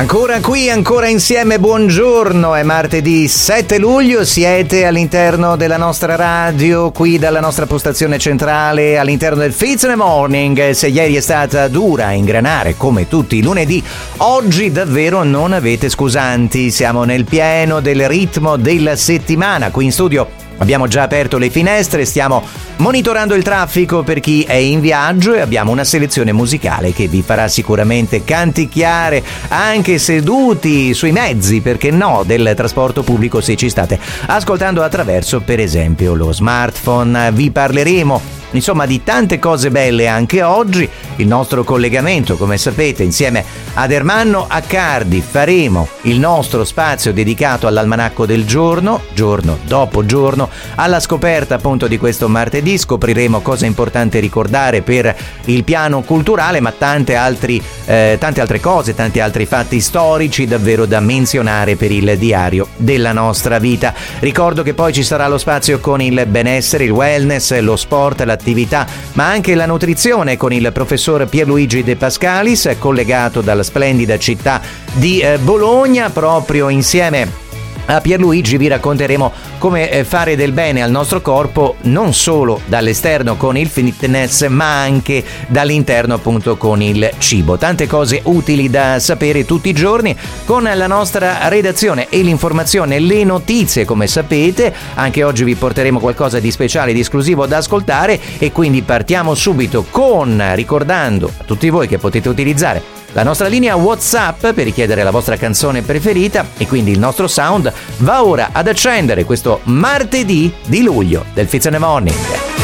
Ancora qui, ancora insieme, buongiorno, è martedì 7 luglio, siete all'interno della nostra radio, qui dalla nostra postazione centrale, all'interno del Fits in the Morning. Se ieri è stata dura a ingranare come tutti i lunedì, oggi davvero non avete scusanti, siamo nel pieno del ritmo della settimana. Qui in studio abbiamo già aperto le finestre, stiamo monitorando il traffico per chi è in viaggio e abbiamo una selezione musicale che vi farà sicuramente canticchiare anche seduti sui mezzi, perché no, del trasporto pubblico se ci state ascoltando attraverso per esempio lo smartphone. Vi parleremo insomma di tante cose belle anche oggi. Il nostro collegamento, come sapete, insieme ad Ermanno Accardi faremo il nostro spazio dedicato all'almanacco del giorno dopo giorno, alla scoperta appunto di questo martedì. Scopriremo cosa è importante ricordare per il piano culturale, ma tante altre cose, tanti altri fatti storici davvero da menzionare per il diario della nostra vita. Ricordo che poi ci sarà lo spazio con il benessere, il wellness, lo sport, l'attività, ma anche la nutrizione con il professor Pierluigi De Pascalis, collegato dalla splendida città di Bologna. Proprio insieme a Pierluigi vi racconteremo come fare del bene al nostro corpo, non solo dall'esterno con il fitness, ma anche dall'interno appunto con il cibo. Tante cose utili da sapere tutti i giorni con la nostra redazione e l'informazione, le notizie, come sapete. Anche oggi vi porteremo qualcosa di speciale, di esclusivo da ascoltare, e quindi partiamo subito ricordando a tutti voi che potete utilizzare la nostra linea WhatsApp per richiedere la vostra canzone preferita, e quindi il nostro sound va ora ad accendere questo martedì di luglio del Fits in the Morning.